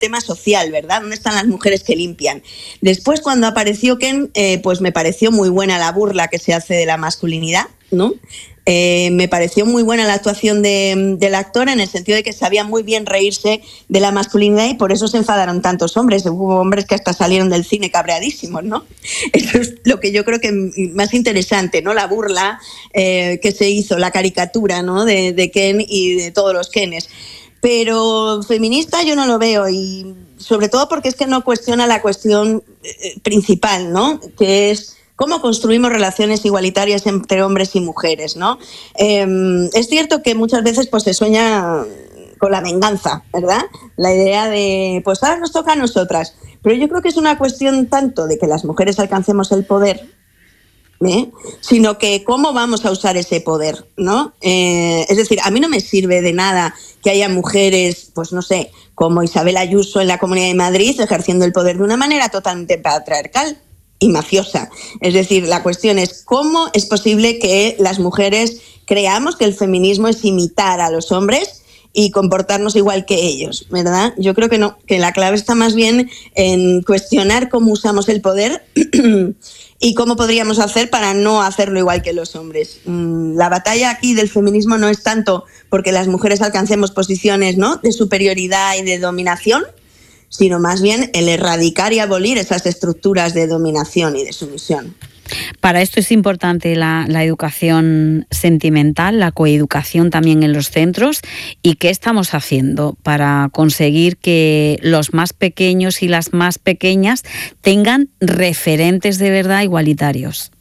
tema social, ¿verdad? ¿Dónde están las mujeres que limpian? Después, cuando apareció Ken, pues me pareció muy buena la burla que se hace de la masculinidad, ¿no? Me pareció muy buena la actuación del actor, en el sentido de que sabía muy bien reírse de la masculinidad, y por eso se enfadaron tantos hombres. Hubo hombres que hasta salieron del cine cabreadísimos, ¿no? Eso es lo que yo creo que más interesante, ¿no? La burla que se hizo, la caricatura, ¿no? de Ken y de todos los Kenes. Pero feminista yo no lo veo, y sobre todo porque es que no cuestiona la cuestión principal, ¿no? Que es cómo construimos relaciones igualitarias entre hombres y mujeres, ¿no? Es cierto que muchas veces pues, se sueña con la venganza, ¿verdad? La idea de, pues ahora nos toca a nosotras. Pero yo creo que es una cuestión tanto de que las mujeres alcancemos el poder, sino que cómo vamos a usar ese poder, ¿no? Es decir, a mí no me sirve de nada que haya mujeres, pues no sé, como Isabel Ayuso en la Comunidad de Madrid, ejerciendo el poder de una manera totalmente patriarcal y mafiosa. Es decir, la cuestión es cómo es posible que las mujeres creamos que el feminismo es imitar a los hombres y comportarnos igual que ellos, ¿verdad? Yo creo que no, que la clave está más bien en cuestionar cómo usamos el poder y cómo podríamos hacer para no hacerlo igual que los hombres. La batalla aquí del feminismo no es tanto porque las mujeres alcancemos posiciones, ¿no?, de superioridad y de dominación, sino más bien el erradicar y abolir esas estructuras de dominación y de sumisión. Para esto es importante la educación sentimental, la coeducación también en los centros. ¿Y qué estamos haciendo para conseguir que los más pequeños y las más pequeñas tengan referentes de verdad igualitarios?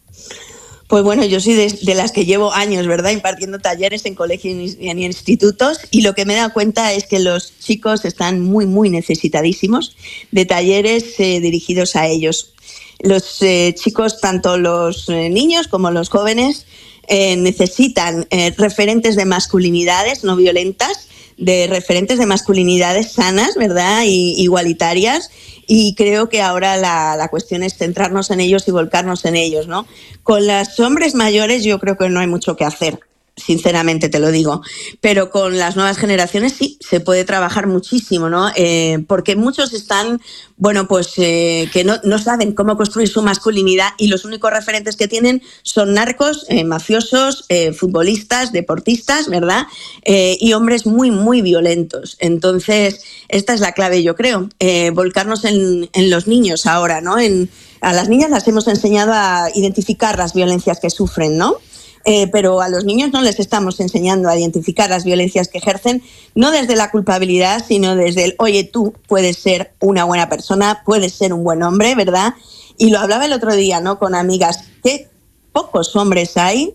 Pues bueno, yo soy de las que llevo años, ¿verdad?, impartiendo talleres en colegios y en institutos, y lo que me he dado cuenta es que los chicos están muy, muy necesitadísimos de talleres dirigidos a ellos. Los chicos, tanto los niños como los jóvenes, necesitan referentes de masculinidades no violentas, de referentes de masculinidades sanas, ¿verdad?, y igualitarias. Y creo que ahora la cuestión es centrarnos en ellos y volcarnos en ellos, ¿no? Con los hombres mayores yo creo que no hay mucho que hacer, sinceramente te lo digo, pero con las nuevas generaciones sí, se puede trabajar muchísimo, ¿no? Porque muchos están, bueno, pues que no saben cómo construir su masculinidad, y los únicos referentes que tienen son narcos, mafiosos, futbolistas, deportistas, ¿verdad? Y hombres muy, muy violentos. Entonces, esta es la clave, yo creo, volcarnos en los niños ahora, ¿no? A las niñas las hemos enseñado a identificar las violencias que sufren, ¿no? Pero a los niños no les estamos enseñando a identificar las violencias que ejercen, no desde la culpabilidad, sino desde el, oye, tú puedes ser una buena persona, puedes ser un buen hombre, ¿verdad? Y lo hablaba el otro día, ¿no?, con amigas, que pocos hombres hay,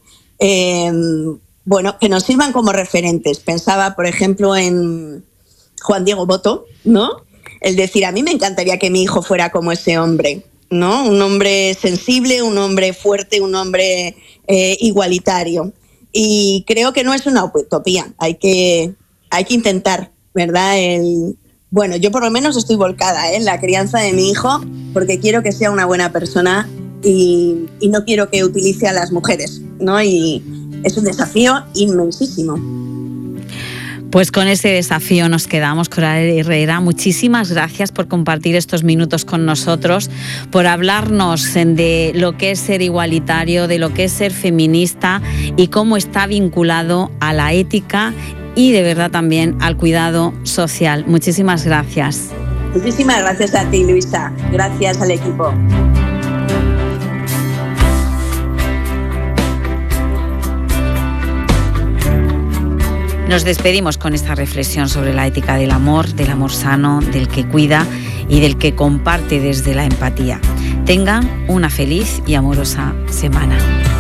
bueno, que nos sirvan como referentes. Pensaba, por ejemplo, en Juan Diego Botto, ¿no? El decir, a mí me encantaría que mi hijo fuera como ese hombre, ¿no? Un hombre sensible, un hombre fuerte, un hombre igualitario. Y creo que no es una utopía, hay que intentar, ¿verdad? Bueno, yo por lo menos estoy volcada en la crianza de mi hijo, porque quiero que sea una buena persona y no quiero que utilice a las mujeres, ¿no? Y es un desafío inmensísimo. Pues con ese desafío nos quedamos. Coral Herrera, muchísimas gracias por compartir estos minutos con nosotros, por hablarnos de lo que es ser igualitario, de lo que es ser feminista y cómo está vinculado a la ética y de verdad también al cuidado social. Muchísimas gracias. Muchísimas gracias a ti, Luisa. Gracias al equipo. Nos despedimos con esta reflexión sobre la ética del amor sano, del que cuida y del que comparte desde la empatía. Tengan una feliz y amorosa semana.